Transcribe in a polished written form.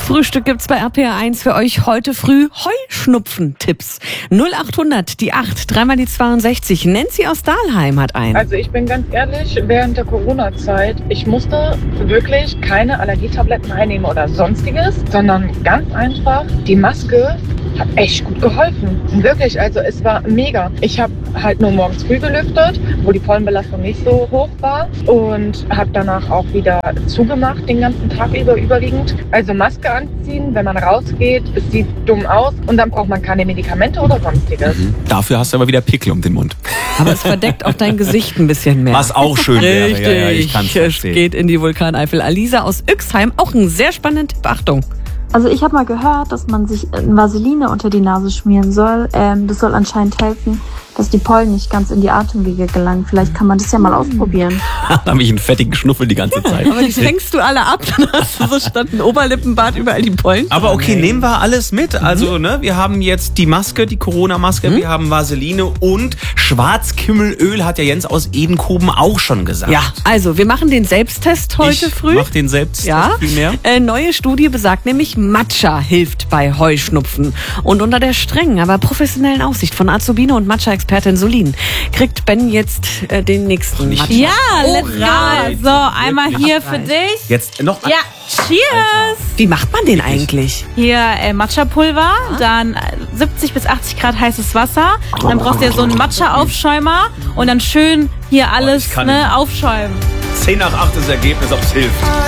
Frühstück gibt's bei RPR 1 für euch heute früh Heuschnupfen-Tipps. 0800 die 8, dreimal die 62. Nancy aus Dahlheim hat einen. Also ich bin ganz ehrlich, während der Corona-Zeit, ich musste wirklich keine Allergietabletten einnehmen oder sonstiges, sondern ganz einfach die Maske hat echt gut geholfen. Wirklich, also es war mega. Ich habe halt nur morgens früh gelüftet, wo die Pollenbelastung nicht so hoch war und habe danach auch wieder zugemacht, den ganzen Tag überwiegend. Also Maske anziehen, wenn man rausgeht, es sieht dumm aus und dann braucht man keine Medikamente oder sonstiges. Dafür hast du aber wieder Pickel um den Mund. Aber es verdeckt auch dein Gesicht ein bisschen mehr. Was auch schön wäre. Richtig, Ja, ich kann's es verstehen. geht in die Vulkaneifel. Alisa aus Yxheim, auch ein sehr spannender Tipp. Achtung. Also ich habe mal gehört, dass man sich Vaseline unter die Nase schmieren soll. Das soll anscheinend helfen, dass die Pollen nicht ganz in die Atemwege gelangen. Vielleicht kann man das ja mal ausprobieren. Da habe ich einen fettigen Schnuffel die ganze Zeit. Aber die fängst du alle ab, dann hast du so statt ein Oberlippenbart überall die Pollen. Aber okay, nehmen wir alles mit. Also, wir haben jetzt die Maske, die Corona-Maske, wir haben Vaseline und Schwarzkümmelöl, hat ja Jens aus Edenkoben auch schon gesagt. Ja, also wir machen den Selbsttest heute früh. Mach den selbst Ja, viel mehr. Neue Studie besagt nämlich, Matcha hilft bei Heuschnupfen. Und unter der strengen, aber professionellen Aufsicht von Azubine und Matcha-Expertin Solin kriegt Ben jetzt den nächsten Matcha. Ja, let's go. So, einmal hier für dich. Jetzt noch Ja, cheers. Wie macht man den eigentlich? Hier Matcha-Pulver, dann 70 bis 80 Grad heißes Wasser. Dann brauchst du ja so einen Matcha-Aufschäumer und dann schön hier alles ich kann aufschäumen. 10 nach 8 das Ergebnis, ob es hilft.